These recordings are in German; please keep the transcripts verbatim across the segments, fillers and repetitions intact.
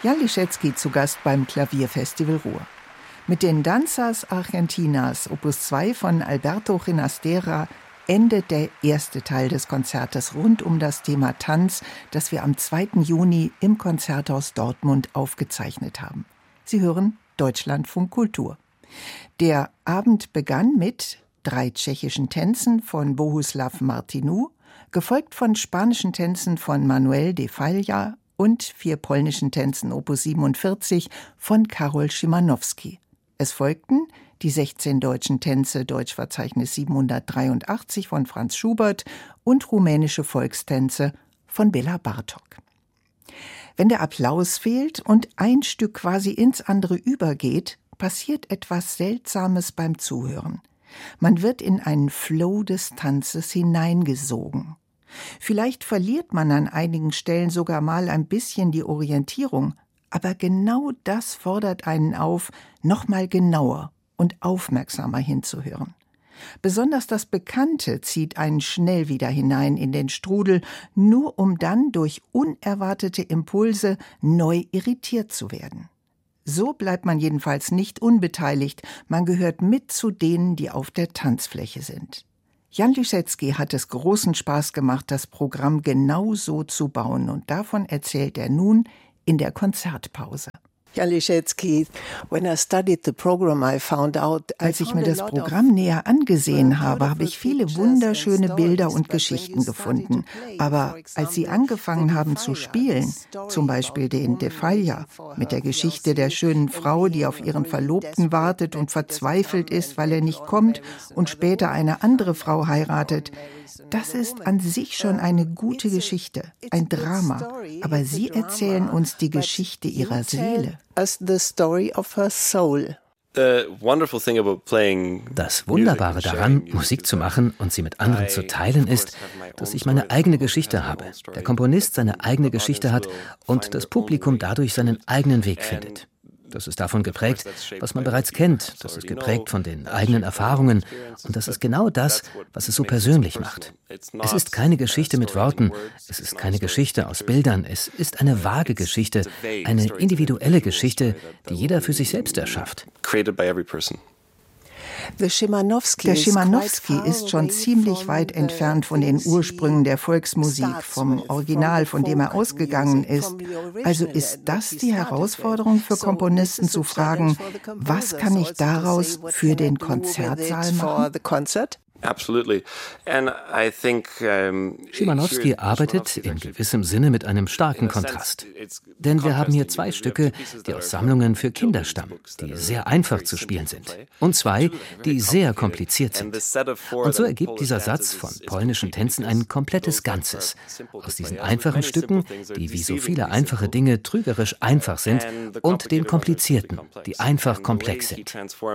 Jan Liszewski zu Gast beim Klavierfestival Ruhr. Mit den Danzas Argentinas, Opus zwei von Alberto Ginastera, endet der erste Teil des Konzertes rund um das Thema Tanz, das wir am zweiten Juni im Konzerthaus Dortmund aufgezeichnet haben. Sie hören Deutschlandfunk Kultur. Der Abend begann mit drei tschechischen Tänzen von Bohuslav Martinu, gefolgt von spanischen Tänzen von Manuel de Falla und vier polnischen Tänzen Opus siebenundvierzig von Karol Szymanowski. Es folgten die sechzehn deutschen Tänze Deutschverzeichnis siebenhundertdreiundachtzig von Franz Schubert und rumänische Volkstänze von Bela Bartok. Wenn der Applaus fehlt und ein Stück quasi ins andere übergeht, passiert etwas Seltsames beim Zuhören. Man wird in einen Flow des Tanzes hineingesogen. Vielleicht verliert man an einigen Stellen sogar mal ein bisschen die Orientierung, aber genau das fordert einen auf, noch mal genauer und aufmerksamer hinzuhören. Besonders das Bekannte zieht einen schnell wieder hinein in den Strudel, nur um dann durch unerwartete Impulse neu irritiert zu werden. So bleibt man jedenfalls nicht unbeteiligt, man gehört mit zu denen, die auf der Tanzfläche sind. Jan Liszewski hat es großen Spaß gemacht, das Programm genau so zu bauen, und davon erzählt er nun in der Konzertpause. Jan Liszewski, when I studied the program, I found out, Als ich mir das Programm näher angesehen habe, habe ich viele wunderschöne Bilder und Geschichten gefunden. Aber als Sie angefangen haben zu spielen, zum Beispiel den De Falla, mit der Geschichte der schönen Frau, die auf ihren Verlobten wartet und verzweifelt ist, weil er nicht kommt und später eine andere Frau heiratet, das ist an sich schon eine gute Geschichte, ein Drama. Aber Sie erzählen uns die Geschichte Ihrer Seele. As the story of her soul. Das Wunderbare daran, Musik zu machen und sie mit anderen zu teilen, ist, dass ich meine eigene Geschichte habe, der Komponist seine eigene Geschichte hat und das Publikum dadurch seinen eigenen Weg findet. Das ist davon geprägt, was man bereits kennt, das ist geprägt von den eigenen Erfahrungen, und das ist genau das, was es so persönlich macht. Es ist keine Geschichte mit Worten, es ist keine Geschichte aus Bildern, es ist eine vage Geschichte, eine individuelle Geschichte, die jeder für sich selbst erschafft. Der Szymanowski ist schon ziemlich weit entfernt von den Ursprüngen der Volksmusik, vom Original, von dem er ausgegangen ist. Also ist das die Herausforderung für Komponisten, zu fragen, was kann ich daraus für den Konzertsaal machen? Szymanowski arbeitet in gewissem Sinne mit einem starken Kontrast. Denn wir haben hier zwei Stücke, die aus Sammlungen für Kinder stammen, die sehr einfach zu spielen sind. Und zwei, die sehr kompliziert sind. Und so ergibt dieser Satz von polnischen Tänzen ein komplettes Ganzes. Aus diesen einfachen Stücken, die wie so viele einfache Dinge trügerisch einfach sind, und den komplizierten, die einfach komplex sind.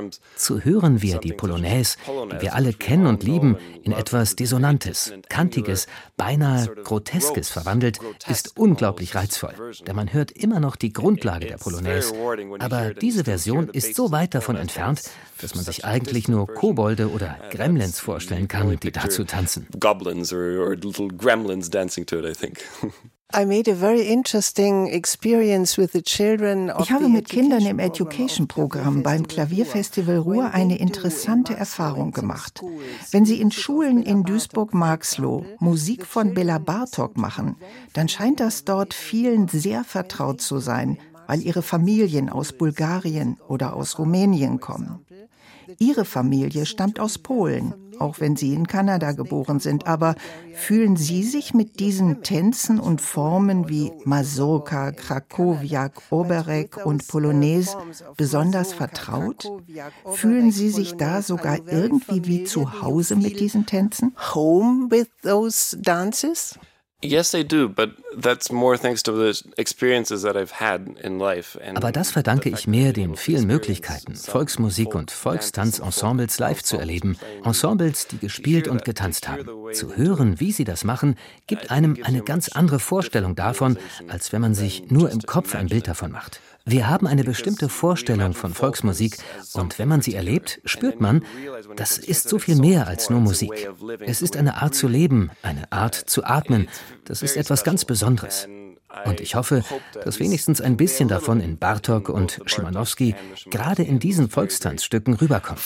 Zu hören wir die Polonaise, die wir alle kennen und lieben, in etwas Dissonantes, Kantiges, beinahe Groteskes verwandelt, ist unglaublich reizvoll. Denn man hört immer noch die Grundlage der Polonaise. Aber diese Version ist so weit davon entfernt, dass man sich eigentlich nur Kobolde oder Gremlins vorstellen kann, die dazu tanzen. Goblins or, or little gremlins dancing to it, I think. I made a very interesting experience with the children of Ich habe mit Kindern im Education-Programm beim Klavierfestival Ruhr eine interessante Erfahrung gemacht. Wenn sie in Schulen in Duisburg-Marxloh Musik von Bela Bartok machen, dann scheint das dort vielen sehr vertraut zu sein, weil ihre Familien aus Bulgarien oder aus Rumänien kommen. Ihre Familie stammt aus Polen, auch wenn Sie in Kanada geboren sind. Aber fühlen Sie sich mit diesen Tänzen und Formen wie Mazurka, Krakowiak, Oberek und Polonaise besonders vertraut? Fühlen Sie sich da sogar irgendwie wie zu Hause mit diesen Tänzen? Home with those dances? Yes, I do, but that's more thanks to the experiences that I've had in life. Aber das verdanke ich mehr den vielen Möglichkeiten, Volksmusik und Volkstanzensembles live zu erleben. Ensembles, die gespielt und getanzt haben. Zu hören, wie sie das machen, gibt einem eine ganz andere Vorstellung davon, als wenn man sich nur im Kopf ein Bild davon macht. Wir haben eine bestimmte Vorstellung von Volksmusik und wenn man sie erlebt, spürt man, das ist so viel mehr als nur Musik. Es ist eine Art zu leben, eine Art zu atmen. Das ist etwas ganz Besonderes. Und ich hoffe, dass wenigstens ein bisschen davon in Bartók und Szymanowski gerade in diesen Volkstanzstücken rüberkommt.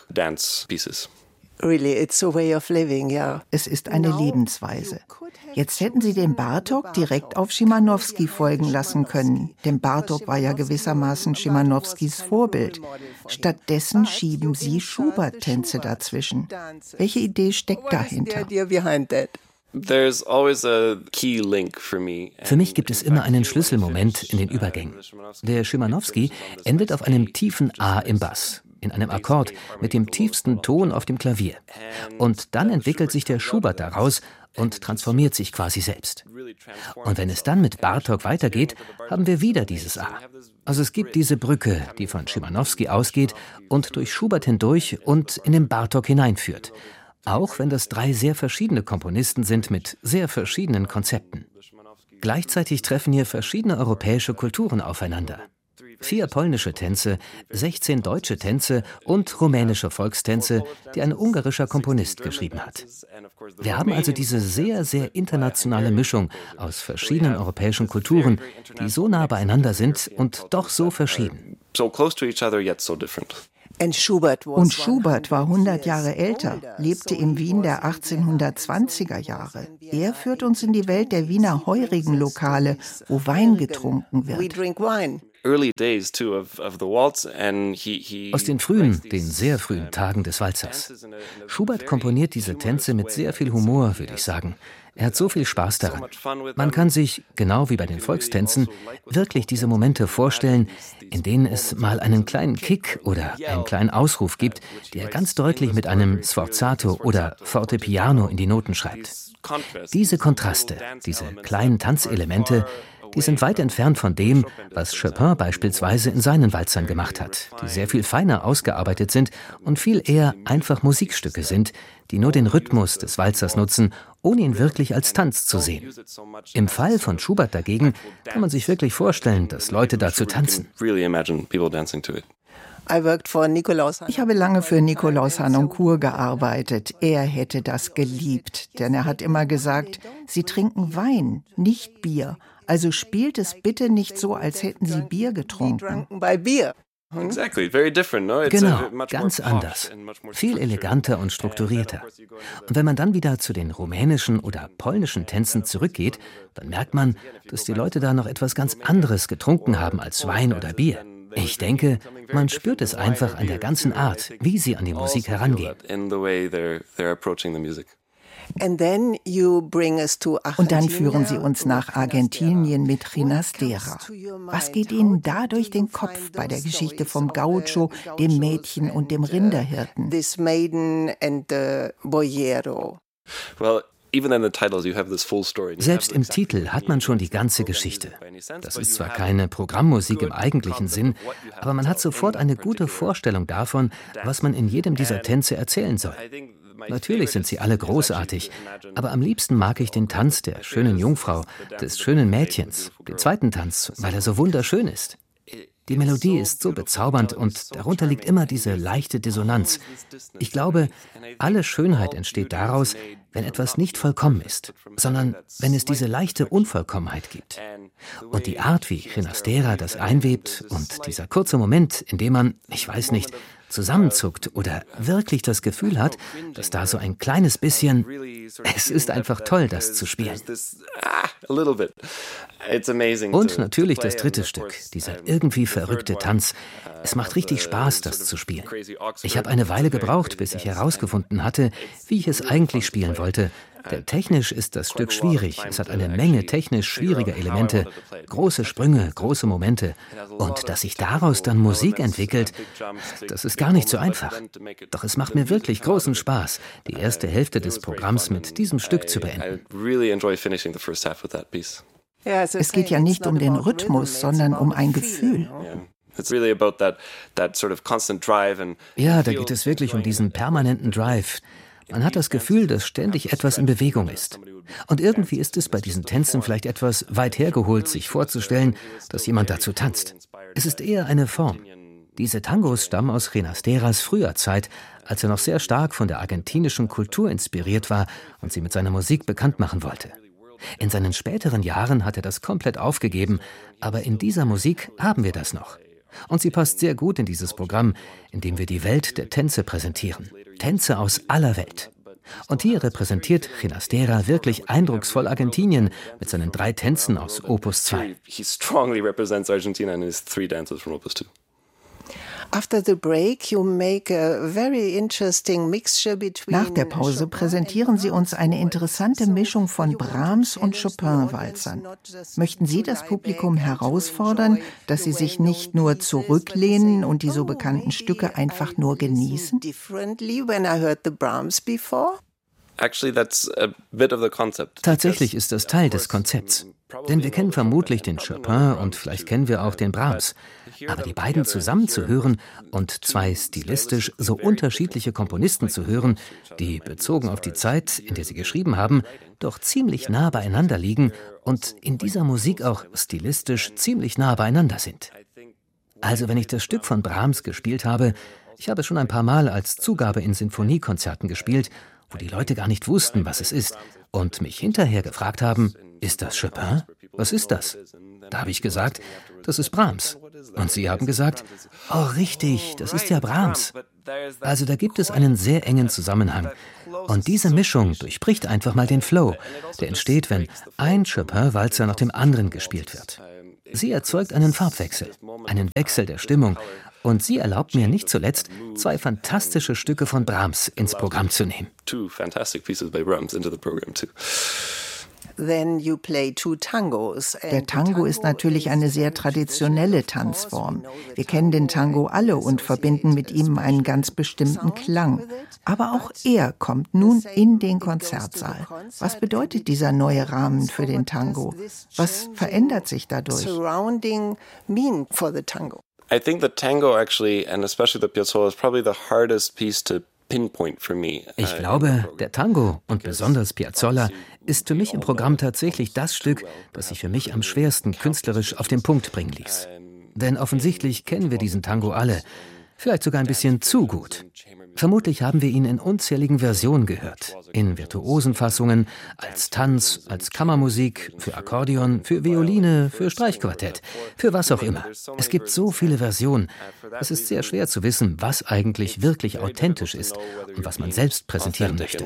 Really, it's a way of living, yeah. Es ist eine Lebensweise. Jetzt hätten Sie den Bartók direkt auf Szymanowski folgen lassen können. Denn Bartók war ja gewissermaßen Szymanowskis Vorbild. Stattdessen schieben Sie Schubert-Tänze dazwischen. Welche Idee steckt dahinter? Für mich gibt es immer einen Schlüsselmoment in den Übergängen. Der Szymanowski endet auf einem tiefen A im Bass, in einem Akkord mit dem tiefsten Ton auf dem Klavier. Und dann entwickelt sich der Schubert daraus und transformiert sich quasi selbst. Und wenn es dann mit Bartók weitergeht, haben wir wieder dieses A. Also es gibt diese Brücke, die von Szymanowski ausgeht und durch Schubert hindurch und in den Bartók hineinführt. Auch wenn das drei sehr verschiedene Komponisten sind mit sehr verschiedenen Konzepten. Gleichzeitig treffen hier verschiedene europäische Kulturen aufeinander. Vier polnische Tänze, sechzehn deutsche Tänze und rumänische Volkstänze, die ein ungarischer Komponist geschrieben hat. Wir haben also diese sehr, sehr internationale Mischung aus verschiedenen europäischen Kulturen, die so nah beieinander sind und doch so verschieden. Und Schubert war hundert Jahre älter, lebte in Wien der achtzehnhundertzwanziger Jahre. Er führt uns in die Welt der Wiener Heurigenlokale, wo Wein getrunken wird. Aus den frühen, den sehr frühen Tagen des Walzers. Schubert komponiert diese Tänze mit sehr viel Humor, würde ich sagen. Er hat so viel Spaß daran. Man kann sich, genau wie bei den Volkstänzen, wirklich diese Momente vorstellen, in denen es mal einen kleinen Kick oder einen kleinen Ausruf gibt, der ganz deutlich mit einem Sforzato oder Fortepiano in die Noten schreibt. Diese Kontraste, diese kleinen Tanzelemente, die sind weit entfernt von dem, was Chopin beispielsweise in seinen Walzern gemacht hat, die sehr viel feiner ausgearbeitet sind und viel eher einfach Musikstücke sind, die nur den Rhythmus des Walzers nutzen, ohne ihn wirklich als Tanz zu sehen. Im Fall von Schubert dagegen kann man sich wirklich vorstellen, dass Leute dazu tanzen. Ich habe lange für Nikolaus Harnoncourt gearbeitet. Er hätte das geliebt, denn er hat immer gesagt, Sie trinken Wein, nicht Bier. Also spielt es bitte nicht so, als hätten Sie Bier getrunken. Genau, ganz anders. Viel eleganter und strukturierter. Und wenn man dann wieder zu den rumänischen oder polnischen Tänzen zurückgeht, dann merkt man, dass die Leute da noch etwas ganz anderes getrunken haben als Wein oder Bier. Ich denke, man spürt es einfach an der ganzen Art, wie sie an die Musik herangehen. Und dann führen Sie uns nach Argentinien mit Ginastera. Was geht Ihnen da durch den Kopf bei der Geschichte vom Gaucho, dem Mädchen und dem Rinderhirten? Selbst im Titel hat man schon die ganze Geschichte. Das ist zwar keine Programmmusik im eigentlichen Sinn, aber man hat sofort eine gute Vorstellung davon, was man in jedem dieser Tänze erzählen soll. Natürlich sind sie alle großartig, aber am liebsten mag ich den Tanz der schönen Jungfrau, des schönen Mädchens, den zweiten Tanz, weil er so wunderschön ist. Die Melodie ist so bezaubernd und darunter liegt immer diese leichte Dissonanz. Ich glaube, alle Schönheit entsteht daraus, wenn etwas nicht vollkommen ist, sondern wenn es diese leichte Unvollkommenheit gibt. Und die Art, wie Ginastera das einwebt und dieser kurze Moment, in dem man, ich weiß nicht, zusammenzuckt oder wirklich das Gefühl hat, dass da so ein kleines bisschen... Es ist einfach toll, das zu spielen. Und natürlich das dritte Stück, dieser irgendwie verrückte Tanz. Es macht richtig Spaß, das zu spielen. Ich habe eine Weile gebraucht, bis ich herausgefunden hatte, wie ich es eigentlich spielen wollte. Denn technisch ist das Stück schwierig. Es hat eine Menge technisch schwieriger Elemente, große Sprünge, große Momente. Und dass sich daraus dann Musik entwickelt, das ist gar nicht so einfach. Doch es macht mir wirklich großen Spaß, die erste Hälfte des Programms mit diesem Stück zu beenden. Es geht ja nicht um den Rhythmus, sondern um ein Gefühl. Ja, da geht es wirklich um diesen permanenten Drive. Man hat das Gefühl, dass ständig etwas in Bewegung ist. Und irgendwie ist es bei diesen Tänzen vielleicht etwas weit hergeholt, sich vorzustellen, dass jemand dazu tanzt. Es ist eher eine Form. Diese Tangos stammen aus Ginasteras früher Zeit, als er noch sehr stark von der argentinischen Kultur inspiriert war und sie mit seiner Musik bekannt machen wollte. In seinen späteren Jahren hat er das komplett aufgegeben, aber in dieser Musik haben wir das noch. Und sie passt sehr gut in dieses Programm, in dem wir die Welt der Tänze präsentieren. Tänze aus aller Welt. Und hier repräsentiert Ginastera wirklich eindrucksvoll Argentinien mit seinen drei Tänzen aus Opus zwei. Nach der Pause präsentieren Sie uns eine interessante Mischung von Brahms und Chopin-Walzern. Möchten Sie das Publikum herausfordern, dass sie sich nicht nur zurücklehnen und die so bekannten Stücke einfach nur genießen? Tatsächlich ist das Teil des Konzepts. Denn wir kennen vermutlich den Chopin und vielleicht kennen wir auch den Brahms. Aber die beiden zusammen zu hören und zwei stilistisch so unterschiedliche Komponisten zu hören, die, bezogen auf die Zeit, in der sie geschrieben haben, doch ziemlich nah beieinander liegen und in dieser Musik auch stilistisch ziemlich nah beieinander sind. Also wenn ich das Stück von Brahms gespielt habe, ich habe es schon ein paar Mal als Zugabe in Sinfoniekonzerten gespielt, wo die Leute gar nicht wussten, was es ist, und mich hinterher gefragt haben, ist das Chopin? Was ist das? Da habe ich gesagt, das ist Brahms. Und sie haben gesagt, oh richtig, das ist ja Brahms. Also da gibt es einen sehr engen Zusammenhang. Und diese Mischung durchbricht einfach mal den Flow, der entsteht, wenn ein Chopin-Walzer nach dem anderen gespielt wird. Sie erzeugt einen Farbwechsel, einen Wechsel der Stimmung. Und sie erlaubt mir nicht zuletzt, zwei fantastische Stücke von Brahms ins Programm zu nehmen. Der Tango ist natürlich eine sehr traditionelle Tanzform. Wir kennen den Tango alle und verbinden mit ihm einen ganz bestimmten Klang. Aber auch er kommt nun in den Konzertsaal. Was bedeutet dieser neue Rahmen für den Tango? Was verändert sich dadurch? I think the tango actually, and especially the piazzolla, is probably the hardest piece to pinpoint for me. Ich glaube, der Tango und besonders Piazzolla ist für mich im Programm tatsächlich das Stück, das sich für mich am schwersten künstlerisch auf den Punkt bringen ließ. Denn offensichtlich kennen wir diesen Tango alle, vielleicht sogar ein bisschen zu gut. Vermutlich haben wir ihn in unzähligen Versionen gehört, in virtuosen Fassungen, als Tanz, als Kammermusik, für Akkordeon, für Violine, für Streichquartett, für was auch immer. Es gibt so viele Versionen. Es ist sehr schwer zu wissen, was eigentlich wirklich authentisch ist und was man selbst präsentieren möchte.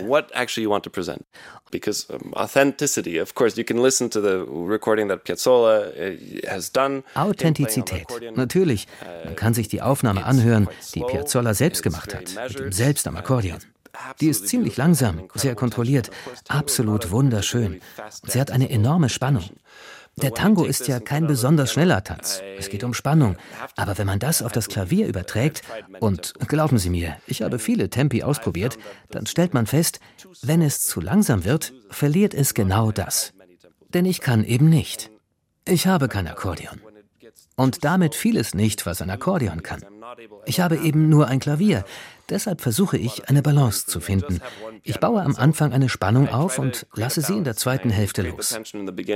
Authentizität. Natürlich, man kann sich die Aufnahme anhören, die Piazzolla selbst gemacht hat. Mit ihm selbst am Akkordeon. Die ist ziemlich langsam, sehr kontrolliert, absolut wunderschön. Und sie hat eine enorme Spannung. Der Tango ist ja kein besonders schneller Tanz. Es geht um Spannung. Aber wenn man das auf das Klavier überträgt, und glauben Sie mir, ich habe viele Tempi ausprobiert, dann stellt man fest, wenn es zu langsam wird, verliert es genau das. Denn ich kann eben nicht. Ich habe kein Akkordeon. Und damit vieles nicht, was ein Akkordeon kann. Ich habe eben nur ein Klavier. Deshalb versuche ich, eine Balance zu finden. Ich baue am Anfang eine Spannung auf und lasse sie in der zweiten Hälfte los. Das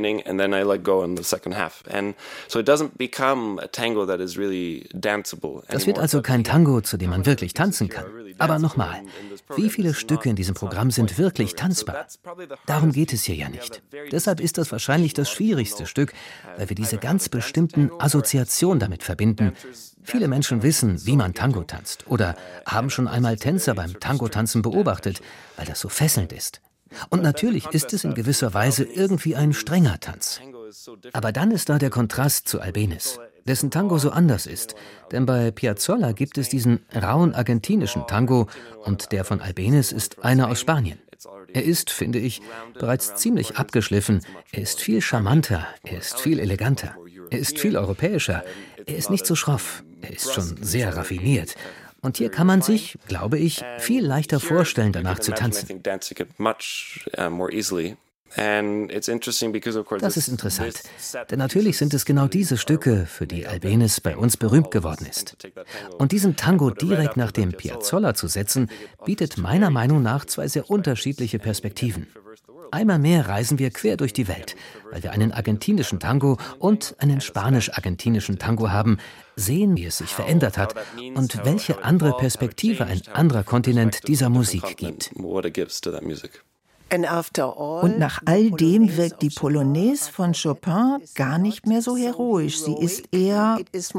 wird also kein Tango, zu dem man wirklich tanzen kann. Aber nochmal, wie viele Stücke in diesem Programm sind wirklich tanzbar? Darum geht es hier ja nicht. Deshalb ist das wahrscheinlich das schwierigste Stück, weil wir diese ganz bestimmten Assoziationen damit verbinden. Viele Menschen wissen, wie man Tango tanzt oder haben schon einmal Tänzer beim Tango-Tanzen beobachtet, weil das so fesselnd ist. Und natürlich ist es in gewisser Weise irgendwie ein strenger Tanz. Aber dann ist da der Kontrast zu Albéniz, dessen Tango so anders ist. Denn bei Piazzolla gibt es diesen rauen argentinischen Tango und der von Albéniz ist einer aus Spanien. Er ist, finde ich, bereits ziemlich abgeschliffen, er ist viel charmanter, er ist viel eleganter. Er ist viel europäischer, er ist nicht so schroff, er ist schon sehr raffiniert. Und hier kann man sich, glaube ich, viel leichter vorstellen, danach zu tanzen. Das ist interessant, denn natürlich sind es genau diese Stücke, für die Albéniz bei uns berühmt geworden ist. Und diesen Tango direkt nach dem Piazzolla zu setzen, bietet meiner Meinung nach zwei sehr unterschiedliche Perspektiven. Einmal mehr reisen wir quer durch die Welt, weil wir einen argentinischen Tango und einen spanisch-argentinischen Tango haben, sehen, wie es sich verändert hat und welche andere Perspektive ein anderer Kontinent dieser Musik gibt. Und nach all dem wirkt die Polonaise von Chopin gar nicht mehr so heroisch. Sie ist eher...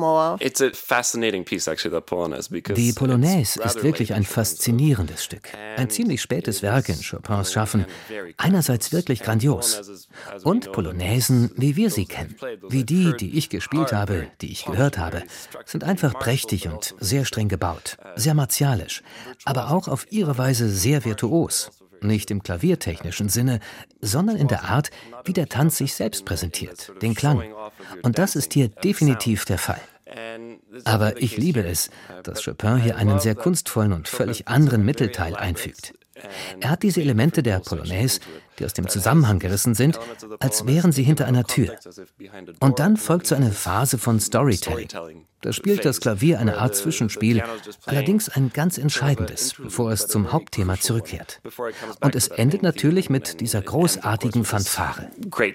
Die Polonaise ist wirklich ein faszinierendes Stück. Ein ziemlich spätes Werk in Chopins Schaffen. Einerseits wirklich grandios. Und Polonaisen, wie wir sie kennen, wie die, die ich gespielt habe, die ich gehört habe, sind einfach prächtig und sehr streng gebaut, sehr martialisch, aber auch auf ihre Weise sehr virtuos. Nicht im klaviertechnischen Sinne, sondern in der Art, wie der Tanz sich selbst präsentiert, den Klang. Und das ist hier definitiv der Fall. Aber ich liebe es, dass Chopin hier einen sehr kunstvollen und völlig anderen Mittelteil einfügt. Er hat diese Elemente der Polonaise, die aus dem Zusammenhang gerissen sind, als wären sie hinter einer Tür. Und dann folgt so eine Phase von Storytelling. Da spielt das Klavier eine Art Zwischenspiel, allerdings ein ganz entscheidendes, bevor es zum Hauptthema zurückkehrt. Und es endet natürlich mit dieser großartigen Fanfare.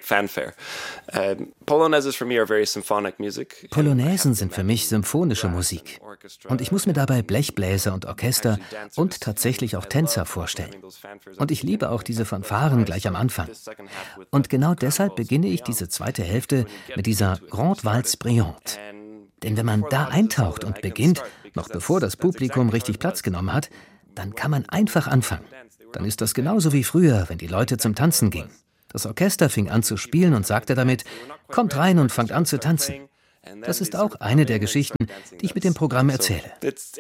Polonaisen sind für mich symphonische Musik. Und ich muss mir dabei Blechbläser und Orchester und tatsächlich auch Tänzer vorstellen. Und ich liebe auch diese Fanfaren gleich am Anfang. Und genau deshalb beginne ich diese zweite Hälfte mit dieser Grande Valse Brillante. Denn wenn man da eintaucht und beginnt, noch bevor das Publikum richtig Platz genommen hat, dann kann man einfach anfangen. Dann ist das genauso wie früher, wenn die Leute zum Tanzen gingen. Das Orchester fing an zu spielen und sagte damit, kommt rein und fangt an zu tanzen. Das ist auch eine der Geschichten, die ich mit dem Programm erzähle.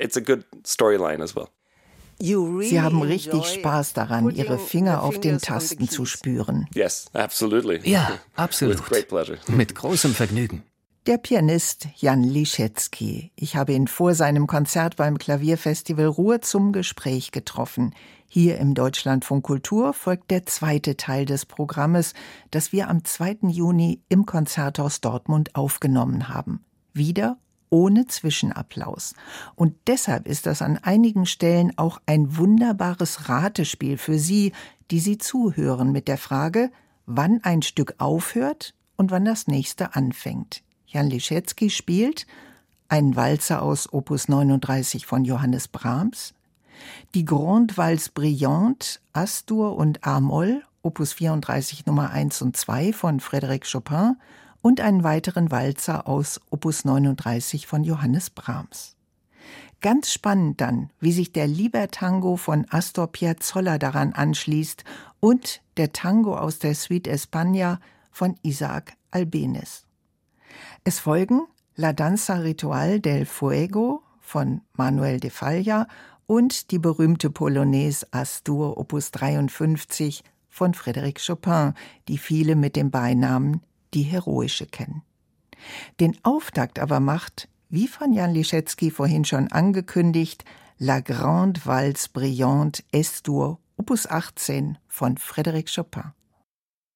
Sie haben richtig Spaß daran, Ihre Finger auf den Tasten zu spüren. Ja, absolut. Mit großem Vergnügen. Der Pianist Jan Liszewski. Ich habe ihn vor seinem Konzert beim Klavierfestival Ruhr zum Gespräch getroffen. Hier im Deutschlandfunk Kultur folgt der zweite Teil des Programmes, das wir am zweiten Juni im Konzerthaus Dortmund aufgenommen haben. Wieder ohne Zwischenapplaus. Und deshalb ist das an einigen Stellen auch ein wunderbares Ratespiel für Sie, die Sie zuhören, mit der Frage, wann ein Stück aufhört und wann das nächste anfängt. Jan Liszewski spielt einen Walzer aus Opus neununddreißig von Johannes Brahms, die Grande Valse Brillante, As-Dur und A-Moll, Opus vierunddreißig Nummer eins und zwei von Frédéric Chopin und einen weiteren Walzer aus Opus neununddreißig von Johannes Brahms. Ganz spannend dann, wie sich der Libertango von Astor Piazzolla daran anschließt und der Tango aus der Suite España von Isaac Albéniz. Es folgen La Danza Ritual del Fuego von Manuel de Falla und die berühmte Polonaise As-Dur Opus dreiundfünfzig von Frédéric Chopin, die viele mit dem Beinamen die Heroische kennen. Den Auftakt aber macht, wie von Jan Liszewski vorhin schon angekündigt, La Grande Valse Brillante Es-Dur Opus achtzehn von Frédéric Chopin.